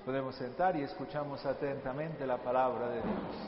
Podemos sentar y escuchamos atentamente la palabra de Dios.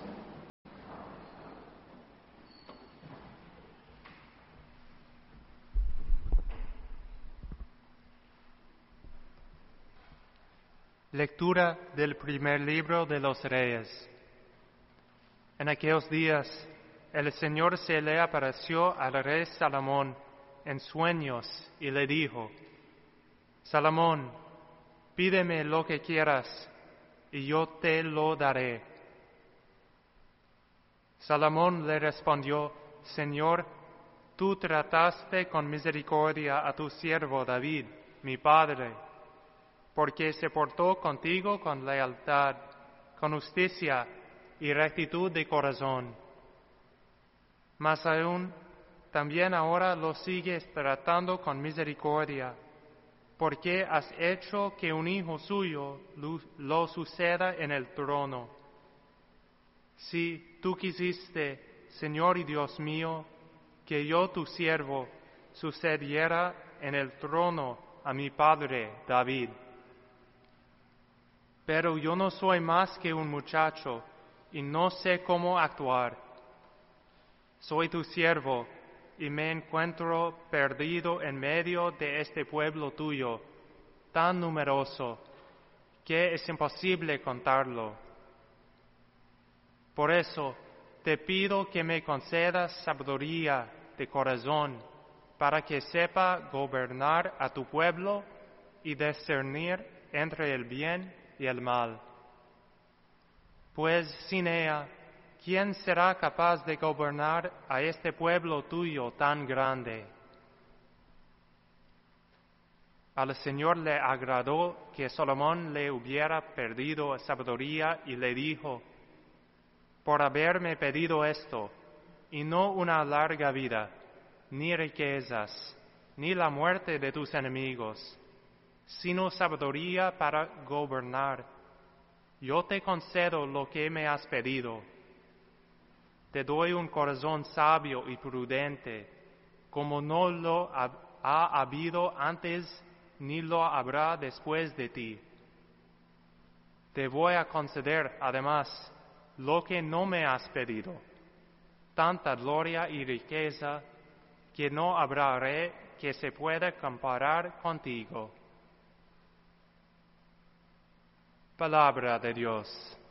Lectura del primer libro de los Reyes. En aquellos días, el Señor se le apareció al rey Salomón en sueños y le dijo: Salomón, pídeme lo que quieras y yo te lo daré. Salomón le respondió: Señor, tú trataste con misericordia a tu siervo David, mi padre, porque se portó contigo con lealtad, con justicia y rectitud de corazón. Mas aún, también ahora lo sigues tratando con misericordia, porque has hecho que un hijo suyo lo suceda en el trono. Si tú quisiste, Señor y Dios mío, que yo, tu siervo, sucediera en el trono a mi padre David. Pero yo no soy más que un muchacho y no sé cómo actuar. Soy tu siervo y me encuentro perdido en medio de este pueblo tuyo, tan numeroso, que es imposible contarlo. Por eso te pido que me concedas sabiduría de corazón, para que sepa gobernar a tu pueblo y discernir entre el bien y el mal. Pues sin ella, ¿quién será capaz de gobernar a este pueblo tuyo tan grande? Al Señor le agradó que Salomón le hubiera pedido sabiduría y le dijo: por haberme pedido esto, y no una larga vida, ni riquezas, ni la muerte de tus enemigos, sino sabiduría para gobernar, yo te concedo lo que me has pedido. Te doy un corazón sabio y prudente, como no lo ha habido antes ni lo habrá después de ti. Te voy a conceder, además, lo que no me has pedido, tanta gloria y riqueza que no habrá rey que se pueda comparar contigo. Palabra de Dios.